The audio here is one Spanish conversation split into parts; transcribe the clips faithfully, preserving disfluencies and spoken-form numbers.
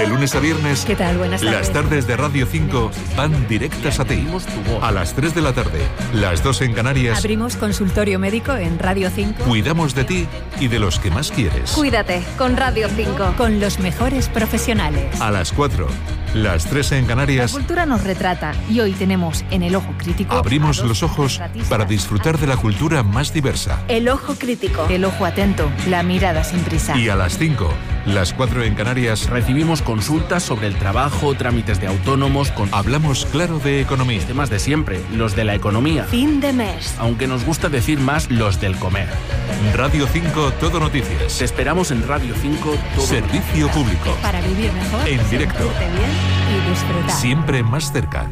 De lunes a viernes, ¿Qué tal? Buenas tardes. las tardes de Radio cinco van directas a ti. A las tres de la tarde, las dos en Canarias, Abrimos consultorio médico en Radio cinco. cuidamos de ti y de los que más quieres. Cuídate con Radio cinco. Con los mejores profesionales. A las cuatro, las tres en La Canarias, cultura nos retrata y hoy tenemos en el Ojo Crítico abrimos a dos los ojos retratistas. para disfrutar de la cultura más diversa. El Ojo Crítico. El ojo atento, la mirada sin prisa. Y a las cinco, las cuatro en Canarias, Recibimos consultas sobre el trabajo, trámites de autónomos, con hablamos claro de economía. temas de siempre, los de la economía. Fin de mes. Aunque nos gusta decir más los del comer. Radio cinco, Todo Noticias. Te esperamos en Radio cinco todo. Servicio público. Para vivir mejor, En directo. sentirte bien y disfrutar. Siempre más cerca.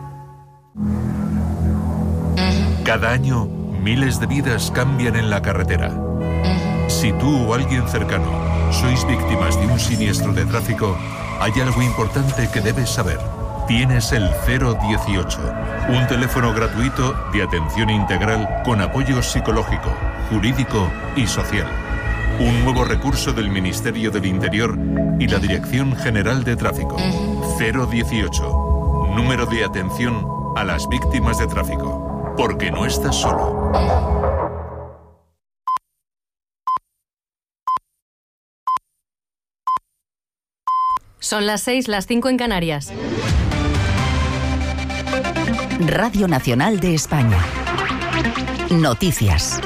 Cada año, miles de vidas cambian en la carretera. Si tú o alguien cercano sois víctimas de un siniestro de tráfico, hay algo importante que debes saber. Tienes el cero dieciocho, un teléfono gratuito de atención integral con apoyo psicológico, jurídico y social. Un nuevo recurso del Ministerio del Interior y la Dirección General de Tráfico. cero dieciocho, número de atención a las víctimas de tráfico. Porque no estás solo. Son las seis, las cinco en Canarias. Radio Nacional de España. Noticias.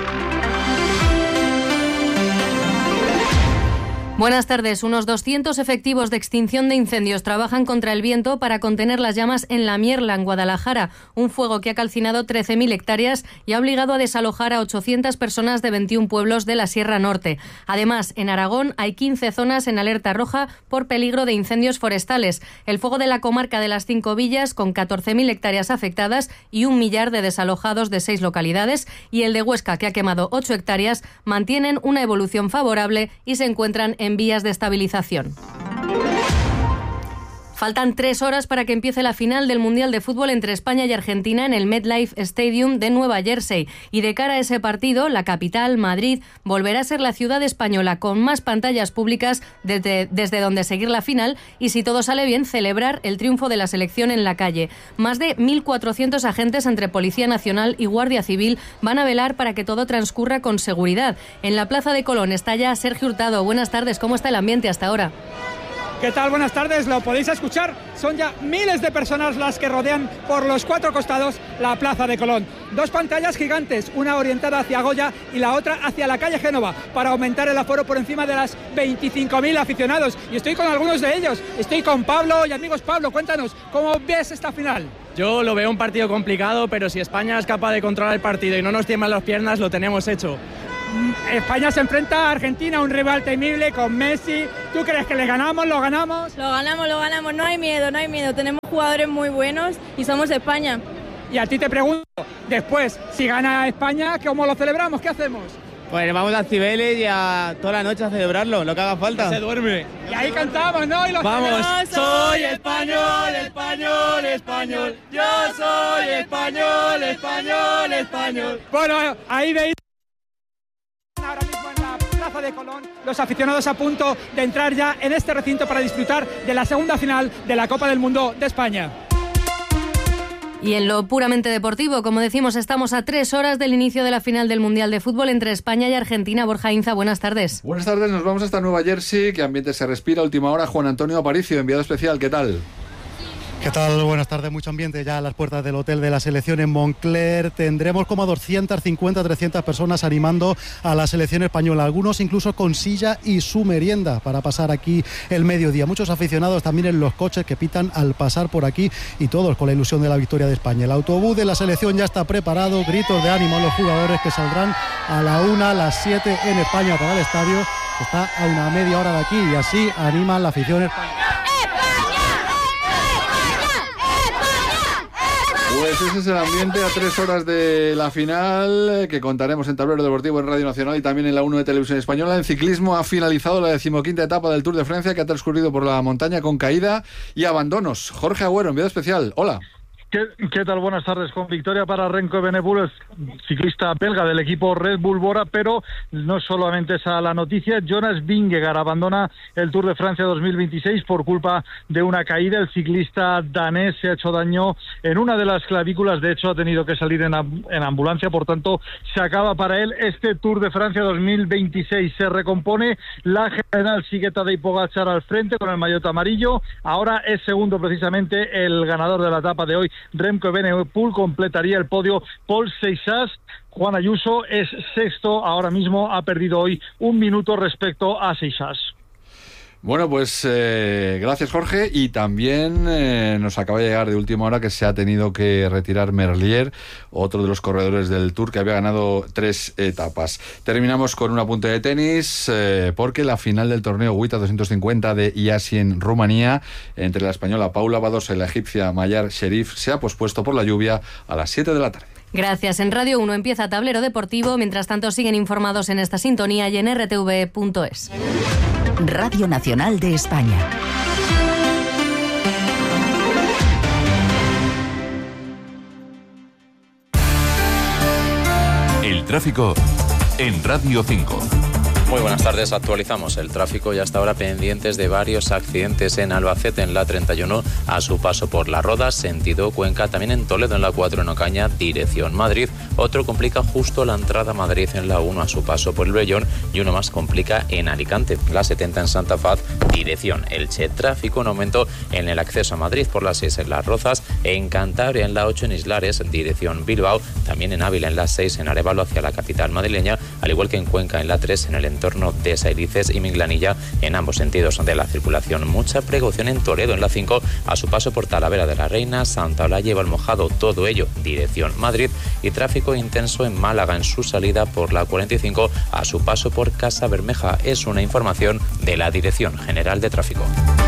Buenas tardes. Unos doscientos efectivos de extinción de incendios trabajan contra el viento para contener las llamas en La Mierla, en Guadalajara, un fuego que ha calcinado trece mil hectáreas y ha obligado a desalojar a ochocientas personas de veintiún pueblos de la Sierra Norte. Además, en Aragón hay quince zonas en alerta roja por peligro de incendios forestales. El fuego de la comarca de las Cinco Villas, con catorce mil hectáreas afectadas y un millar de desalojados de seis localidades, y el de Huesca, que ha quemado ocho hectáreas, mantienen una evolución favorable y se encuentran en en vías de estabilización. Faltan tres horas para que empiece la final del Mundial de Fútbol entre España y Argentina en el MetLife Stadium de Nueva Jersey. Y de cara a ese partido, la capital, Madrid, volverá a ser la ciudad española con más pantallas públicas desde, desde donde seguir la final y, si todo sale bien, celebrar el triunfo de la selección en la calle. Más de mil cuatrocientos agentes entre Policía Nacional y Guardia Civil van a velar para que todo transcurra con seguridad. En la Plaza de Colón está ya Sergio Hurtado. Buenas tardes, ¿cómo está el ambiente hasta ahora? ¿Qué tal? Buenas tardes, lo podéis escuchar. Son ya miles de personas las que rodean por los cuatro costados la Plaza de Colón. Dos pantallas gigantes, una orientada hacia Goya y la otra hacia la calle Génova, para aumentar el aforo por encima de las veinticinco mil aficionados. Y estoy con algunos de ellos. Estoy con Pablo y amigos. Pablo, cuéntanos, ¿cómo ves esta final? Yo lo veo un partido complicado, pero si España es capaz de controlar el partido y no nos tiemblan las piernas, lo tenemos hecho. España se enfrenta a Argentina, un rival temible con Messi. ¿Tú crees que le ganamos, lo ganamos? Lo ganamos, lo ganamos, no hay miedo, no hay miedo. Tenemos jugadores muy buenos y somos España. Y a ti te pregunto, después, si gana España, ¿cómo lo celebramos? ¿Qué hacemos? Pues vamos a Cibeles y a toda la noche a celebrarlo, lo que haga falta. Se duerme. Y ahí cantamos, ¿no? Y los Vamos. Soy español, español, español. Yo soy español, español, español. Bueno, ahí veis ahora mismo en la Plaza de Colón los aficionados a punto de entrar ya en este recinto para disfrutar de la segunda final de la Copa del Mundo de España. Y en lo puramente deportivo, como decimos, estamos a tres horas del inicio de la final del Mundial de Fútbol entre España y Argentina. Borja Inza, buenas tardes. Buenas tardes, nos vamos hasta Nueva Jersey. ¿Qué ambiente se respira? Última hora, Juan Antonio Aparicio, enviado especial, ¿qué tal? ¿Qué tal? Buenas tardes, mucho ambiente ya a las puertas del hotel de la selección en Moncler. Tendremos como doscientas cincuenta a trescientas personas animando a la selección española, algunos incluso con silla y su merienda para pasar aquí el mediodía. Muchos aficionados también en los coches que pitan al pasar por aquí y todos con la ilusión de la victoria de España. El autobús de la selección ya está preparado, gritos de ánimo a los jugadores que saldrán a la una, a las siete en España para el estadio. Está a una media hora de aquí y así anima la afición española. Pues ese es el ambiente a tres horas de la final que contaremos en Tablero Deportivo en Radio Nacional y también en la uno de Televisión Española. En ciclismo ha finalizado la decimoquinta etapa del Tour de Francia, que ha transcurrido por la montaña con caída y abandonos. Jorge Agüero, enviado especial. Hola. ¿Qué, ¿Qué tal? Buenas tardes. Con victoria para Remco Evenepoel, ciclista belga del equipo Red Bull Bora, pero no solamente esa la noticia. Jonas Vingegaard abandona el Tour de Francia dos mil veintiséis por culpa de una caída. El ciclista danés se ha hecho daño en una de las clavículas, de hecho ha tenido que salir en, en ambulancia, por tanto se acaba para él este Tour de Francia dos mil veintiséis. Se recompone la general, sigue Tadej Pogačar al frente con el maillot amarillo. Ahora es segundo precisamente el ganador de la etapa de hoy, Remco Evenepoel. Completaría el podio Paul Seixas. Juan Ayuso es sexto, ahora mismo ha perdido hoy un minuto respecto a Seixas. Bueno, pues eh, gracias, Jorge. Y también eh, nos acaba de llegar de última hora que se ha tenido que retirar Merlier, otro de los corredores del Tour que había ganado tres etapas. Terminamos con un apunte de tenis, eh, porque la final del torneo WTA doscientos cincuenta de Iași en Rumanía, entre la española Paula Badosa y la egipcia Mayar Sherif, se ha pospuesto por la lluvia a las siete de la tarde. Gracias. En Radio uno empieza Tablero Deportivo. Mientras tanto, siguen informados en esta sintonía y en erre te ve punto es. Radio Nacional de España. El tráfico en Radio cinco. Muy buenas tardes, actualizamos el tráfico y hasta ahora pendientes de varios accidentes en Albacete en la treinta y uno a su paso por La Roda, sentido Cuenca, también en Toledo en la cuatro en Ocaña, dirección Madrid. Otro complica justo la entrada a Madrid en la uno a su paso por el Vellón y uno más complica en Alicante, la setenta en Santa Faz, dirección Elche. Tráfico en aumento en el acceso a Madrid por las seis en Las Rozas, en Cantabria en la ocho en Islares, dirección Bilbao, también en Ávila en la seis en Arévalo hacia la capital madrileña, al igual que en Cuenca en la tres en el entorno de Sailices y Minglanilla en ambos sentidos de la circulación. Mucha precaución en Toledo en la cinco a su paso por Talavera de la Reina, Santa Olalla y Valmojado, todo ello dirección Madrid, y tráfico intenso en Málaga en su salida por la cuarenta y cinco a su paso por Casa Bermeja. Es una información de la Dirección General de Tráfico.